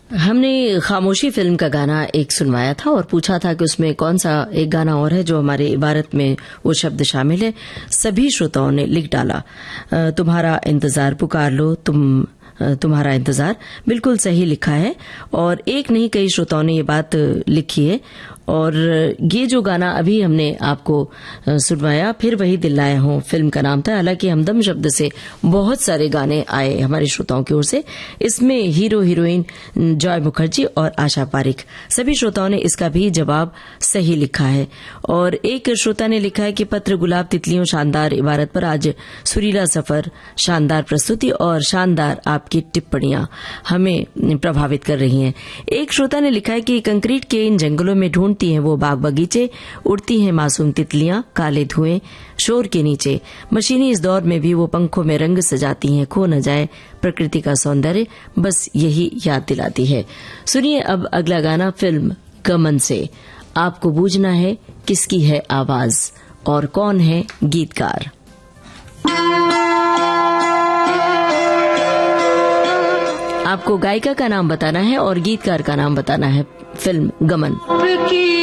हमने खामोशी फिल्म का गाना एक सुनवाया था और पूछा था कि उसमें कौन सा एक गाना और है जो हमारे इबारत में वो शब्द शामिल है। सभी श्रोताओं ने लिख डाला, तुम्हारा इंतजार पुकार लो, तुम्हारा इंतजार बिल्कुल सही लिखा है। और एक नहीं कई श्रोताओं ने ये बात लिखी है। और ये जो गाना अभी हमने आपको सुनवाया, फिर वही दिल लाया हूं फिल्म का नाम था। हालांकि हमदम शब्द से बहुत सारे गाने आए हमारे श्रोताओं की ओर से। इसमें हीरो हीरोइन जॉय मुखर्जी और आशा पारिक, सभी श्रोताओं ने इसका भी जवाब सही लिखा है। और एक श्रोता ने लिखा है कि पत्र गुलाब तितलियों शानदार इबारत पर आज सुरीला सफर, शानदार प्रस्तुति और शानदार आपकी टिप्पणियां हमें प्रभावित कर रही हैं। एक श्रोता ने लिखा है कि कंक्रीट के इन जंगलों में ढूंढती हैं वो बाग बगीचे, उड़ती हैं मासूम तितलियां काले धुएं शोर के नीचे, मशीनी इस दौर में भी वो पंखों में रंग सजाती हैं, खो न जाए प्रकृति का सौंदर्य, बस यही याद दिलाती है। सुनिए अब अगला गाना फिल्म गमन से। आपको बूझना है किसकी है आवाज और कौन है गीतकार। आपको गायिका का नाम बताना है और गीतकार का नाम बताना है। फिल्म गमन।